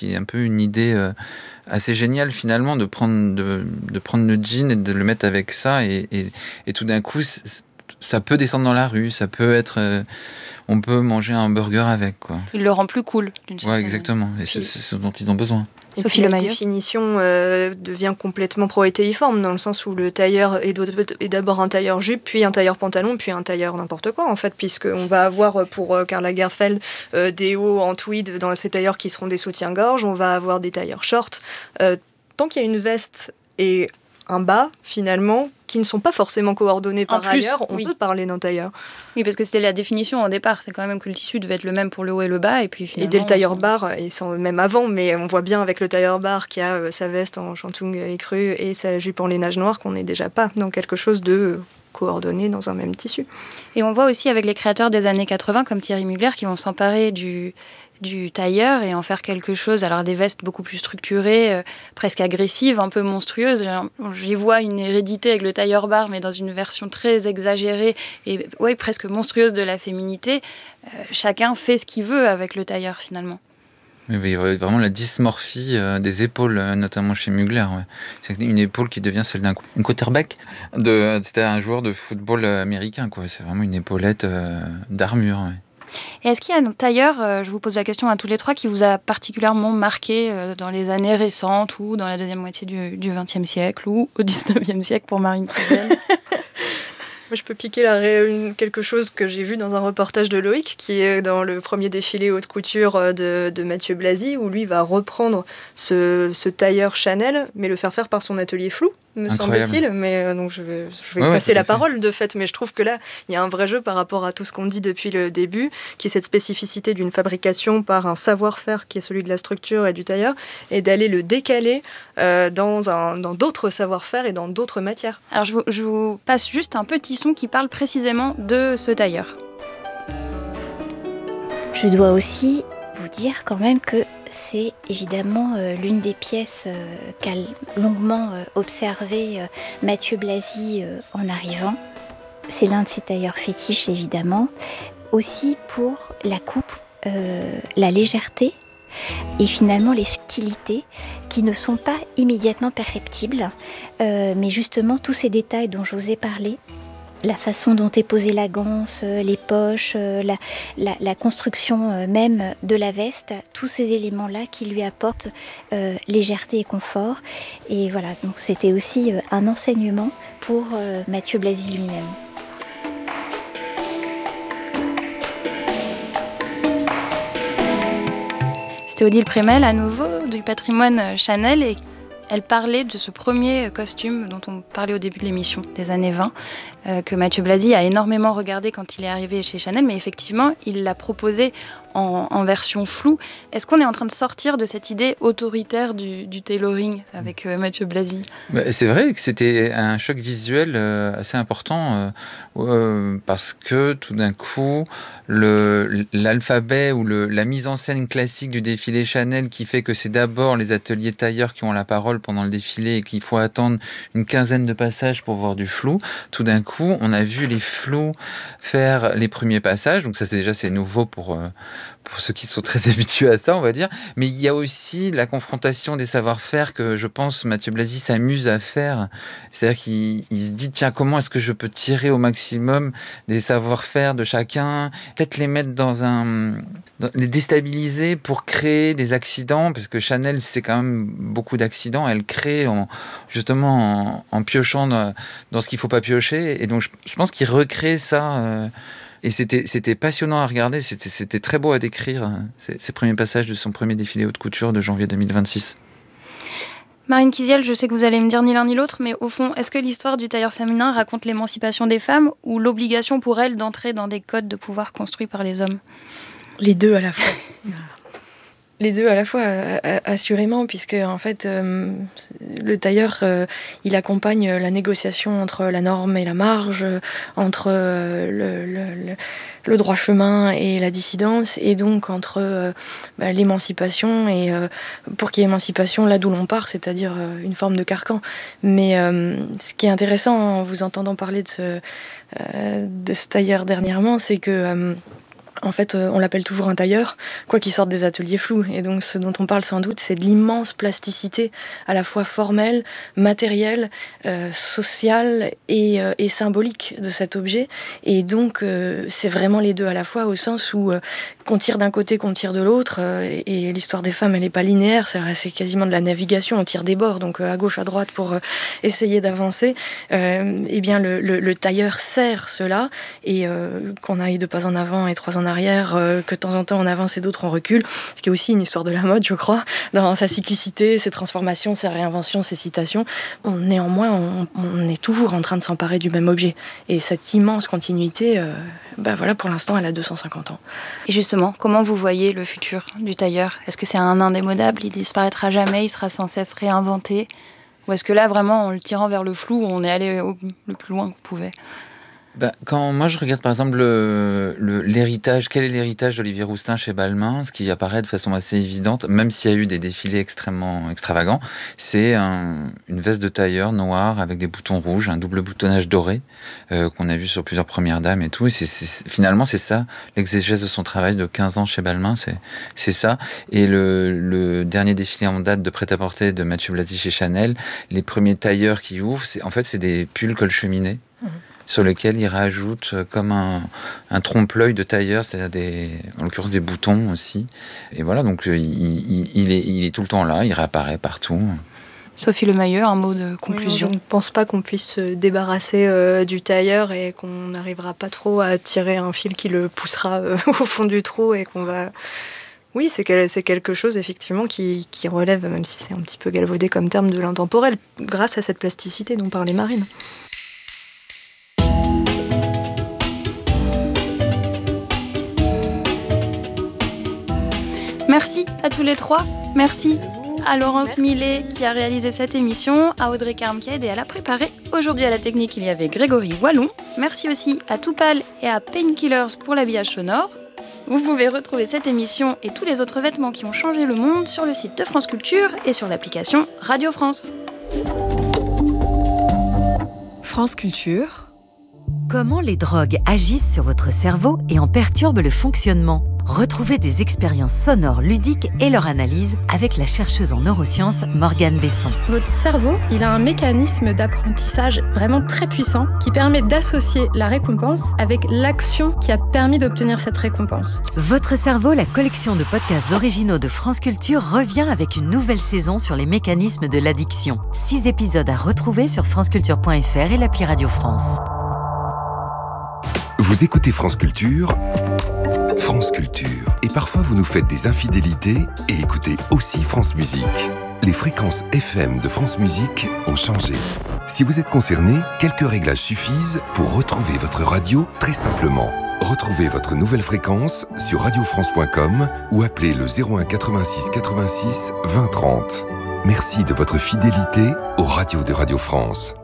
qui est un peu une idée assez géniale finalement de prendre le jean et de le mettre avec ça et tout d'un coup ça peut descendre dans la rue, ça peut être on peut manger un burger avec quoi. Il le rend plus cool d'une certaine manière. Exactement, et c'est ce dont ils ont besoin. Et Sophie puis la définition devient complètement protéiforme dans le sens où le tailleur est d'abord un tailleur jupe, puis un tailleur pantalon, puis un tailleur n'importe quoi en fait, puisqu'on va avoir pour Karl Lagerfeld des hauts en tweed dans ces tailleurs qui seront des soutiens-gorge, on va avoir des tailleurs shorts. Tant qu'il y a une veste et un bas, finalement, qui ne sont pas forcément coordonnés par ailleurs, on peut parler d'un tailleur. Oui, parce que c'était la définition au départ, c'est quand même que le tissu devait être le même pour le haut et le bas, et puis finalement... Et dès le tailleur bar, même avant, mais on voit bien avec le tailleur bar qui a sa veste en shantung écru et sa jupe en lainage noir qu'on n'est déjà pas dans quelque chose de coordonné dans un même tissu. Et on voit aussi avec les créateurs des années 80, comme Thierry Mugler, qui vont s'emparer du tailleur et en faire quelque chose, alors des vestes beaucoup plus structurées, presque agressives, un peu monstrueuses. J'y vois une hérédité avec le tailleur bar, mais dans une version très exagérée et presque monstrueuse de la féminité. Chacun fait ce qu'il veut avec le tailleur finalement. Mais il y a vraiment la dysmorphie des épaules, notamment chez Mugler. Ouais. C'est une épaule qui devient celle d'un quarterback. C'était un joueur de football américain. Quoi. C'est vraiment une épaulette d'armure. Ouais. Et est-ce qu'il y a un tailleur, je vous pose la question à tous les trois, qui vous a particulièrement marqué dans les années récentes ou dans la deuxième moitié du XXe siècle ou au XIXe siècle pour Marine Cluzel? Moi, je peux piquer quelque chose que j'ai vu dans un reportage de Loïc, qui est dans le premier défilé haute couture de Mathieu Blazy, où lui va reprendre ce tailleur Chanel, mais le faire par son atelier Flou, me semble-t-il. Mais donc je vais passer la parole de fait, mais je trouve que là, il y a un vrai jeu par rapport à tout ce qu'on dit depuis le début, qui est cette spécificité d'une fabrication par un savoir-faire qui est celui de la structure et du tailleur, et d'aller le décaler dans d'autres savoir-faire et dans d'autres matières. Alors je vous passe juste un petit son qui parle précisément de ce tailleur. Je dois aussi vous dire quand même que c'est évidemment l'une des pièces qu'a longuement observé Mathieu Blazy en arrivant. C'est l'un de ses tailleurs fétiches évidemment. Aussi pour la coupe, la légèreté et finalement les subtilités qui ne sont pas immédiatement perceptibles, mais justement tous ces détails dont je vous ai parlé, la façon dont est posée la ganse, les poches, la construction même de la veste, tous ces éléments-là qui lui apportent légèreté et confort. Et voilà, donc c'était aussi un enseignement pour Mathieu Blazy lui-même. C'était Odile Prémel, à nouveau, du patrimoine Chanel, et elle parlait de ce premier costume dont on parlait au début de l'émission, des années 20, que Mathieu Blazy a énormément regardé quand il est arrivé chez Chanel, mais effectivement, il l'a proposé en version floue. Est-ce qu'on est en train de sortir de cette idée autoritaire du tailoring avec Mathieu Blazy ? C'est vrai que c'était un choc visuel assez important parce que tout d'un coup, l'alphabet ou la mise en scène classique du défilé Chanel qui fait que c'est d'abord les ateliers tailleurs qui ont la parole pendant le défilé et qu'il faut attendre une quinzaine de passages pour voir du flou. Tout d'un coup, on a vu les flous faire les premiers passages. Donc ça, c'est nouveau pour ceux qui sont très habitués à ça, on va dire. Mais il y a aussi la confrontation des savoir-faire que je pense Mathieu Blazy s'amuse à faire. C'est-à-dire qu'il se dit, tiens, comment est-ce que je peux tirer au maximum des savoir-faire de chacun, peut-être les mettre les déstabiliser pour créer des accidents, parce que Chanel, c'est quand même beaucoup d'accidents. Elle crée justement en piochant dans ce qu'il ne faut pas piocher. Et donc, je pense qu'il recrée ça... Et c'était passionnant à regarder, c'était très beau à décrire, ces premiers passages de son premier défilé haute couture de janvier 2026. Marine Cluzel, je sais que vous allez me dire ni l'un ni l'autre, mais au fond, est-ce que l'histoire du tailleur féminin raconte l'émancipation des femmes ou l'obligation pour elles d'entrer dans des codes de pouvoir construits par les hommes ? Les deux à la fois. Les deux à la fois, assurément, puisque en fait, le tailleur, il accompagne la négociation entre la norme et la marge, entre le droit chemin et la dissidence, et donc entre l'émancipation et pour qu'il y ait émancipation là d'où l'on part, c'est-à-dire une forme de carcan. Mais ce qui est intéressant en vous entendant parler de ce tailleur dernièrement, c'est que En fait, on l'appelle toujours un tailleur, quoi qu'il sorte des ateliers flous. Et donc, ce dont on parle sans doute, c'est de l'immense plasticité, à la fois formelle, matérielle, sociale et symbolique de cet objet. Et donc, c'est vraiment les deux à la fois, au sens où qu'on tire d'un côté, qu'on tire de l'autre. Et l'histoire des femmes, elle n'est pas linéaire, c'est quasiment de la navigation, on tire des bords, donc à gauche, à droite, pour essayer d'avancer. Eh bien, le tailleur sert cela, et qu'on aille de pas en avant et 3 en arrière, que de temps en temps on avance et d'autres on recule, ce qui est aussi une histoire de la mode, je crois, dans sa cyclicité, ses transformations, ses réinventions, ses citations. Néanmoins, on est toujours en train de s'emparer du même objet. Et cette immense continuité, voilà, pour l'instant, elle a 250 ans. Et justement, comment vous voyez le futur du tailleur ? Est-ce que c'est un indémodable, il disparaîtra jamais, il sera sans cesse réinventé ? Ou est-ce que là, vraiment, en le tirant vers le flou, on est allé le plus loin qu'on pouvait ? Quand moi je regarde par exemple l'héritage, quel est l'héritage d'Olivier Rousteing chez Balmain, ce qui apparaît de façon assez évidente, même s'il y a eu des défilés extrêmement extravagants, c'est une veste de tailleur noire avec des boutons rouges, un double boutonnage doré qu'on a vu sur plusieurs premières dames et tout. Et finalement c'est ça l'exégèse de son travail de 15 ans chez Balmain, c'est ça. Et le dernier défilé en date de prêt-à-porter de Mathieu Blasi chez Chanel, les premiers tailleurs qui ouvrent, c'est des pulls col cheminée. Sur lequel il rajoute comme un trompe-l'œil de tailleur, c'est-à-dire en l'occurrence des boutons aussi. Et voilà, donc il est tout le temps là, il réapparaît partout. Sophie Lemayeux, un mot de conclusion. Je ne pense pas qu'on puisse se débarrasser du tailleur et qu'on n'arrivera pas trop à tirer un fil qui le poussera au fond du trou et qu'on va... Oui, c'est quelque chose effectivement qui relève, même si c'est un petit peu galvaudé comme terme, de l'intemporel, grâce à cette plasticité dont parlait Marine. Merci à tous les trois. Merci à Laurence Millet qui a réalisé cette émission, à Audrey Carmquied et à la préparer. Aujourd'hui à la technique, il y avait Grégory Wallon. Merci aussi à Toupal et à Painkillers pour l'habillage sonore. Vous pouvez retrouver cette émission et tous les autres vêtements qui ont changé le monde sur le site de France Culture et sur l'application Radio France. France Culture. Comment les drogues agissent sur votre cerveau et en perturbent le fonctionnement ? Retrouvez des expériences sonores ludiques et leur analyse avec la chercheuse en neurosciences Morgane Besson. Votre cerveau, il a un mécanisme d'apprentissage vraiment très puissant qui permet d'associer la récompense avec l'action qui a permis d'obtenir cette récompense. Votre cerveau, la collection de podcasts originaux de France Culture, revient avec une nouvelle saison sur les mécanismes de l'addiction. 6 épisodes à retrouver sur franceculture.fr et l'appli Radio France. Vous écoutez France Culture, France Culture. Et parfois vous nous faites des infidélités et écoutez aussi France Musique. Les fréquences FM de France Musique ont changé. Si vous êtes concerné, quelques réglages suffisent pour retrouver votre radio très simplement. Retrouvez votre nouvelle fréquence sur radiofrance.com ou appelez le 01 86 86 20 30. Merci de votre fidélité aux radios de Radio France.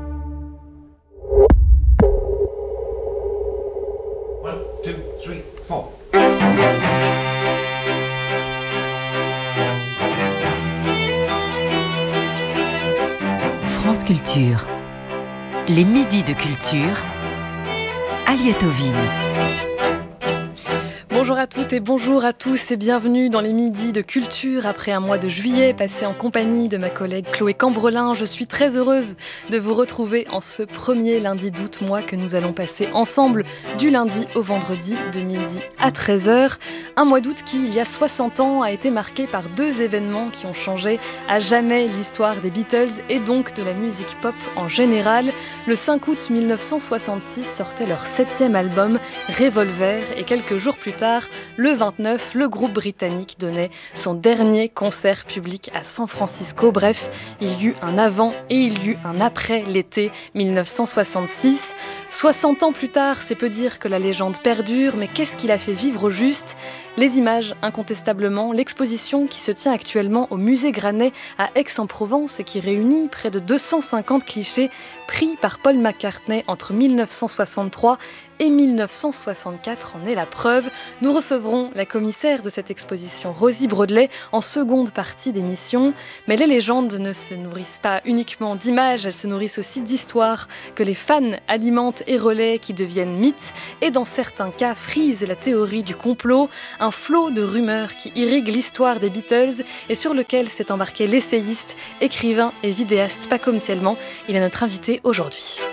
France Culture. Les midis de culture. Aliette Ovine. Bonjour à toutes et bonjour à tous et bienvenue dans les midis de culture. Après un mois de juillet passé en compagnie de ma collègue Chloé Cambrelin, je suis très heureuse de vous retrouver en ce premier lundi d'août, mois que nous allons passer ensemble du lundi au vendredi de midi à 13h. Un mois d'août qui, il y a 60 ans, a été marqué par 2 événements qui ont changé à jamais l'histoire des Beatles et donc de la musique pop en général. Le 5 août 1966 sortait leur 7e album, Revolver, et quelques jours plus tard, le 29, le groupe britannique donnait son dernier concert public à San Francisco. Bref, il y eut un avant et il y eut un après l'été 1966. 60 ans plus tard, c'est peu dire que la légende perdure, mais qu'est-ce qui l'a fait vivre au juste ? Les images, incontestablement, l'exposition qui se tient actuellement au musée Granet à Aix-en-Provence et qui réunit près de 250 clichés pris par Paul McCartney entre 1963 et 1964 en est la preuve. Nous recevrons la commissaire de cette exposition, Rosie Broadley, en seconde partie d'émission. Mais les légendes ne se nourrissent pas uniquement d'images, elles se nourrissent aussi d'histoires que les fans alimentent et relaient, qui deviennent mythes et dans certains cas frisent la théorie du complot, un flot de rumeurs qui irrigue l'histoire des Beatles et sur lequel s'est embarqué l'essayiste, écrivain et vidéaste Paco Msielman. Il est notre invité aujourd'hui.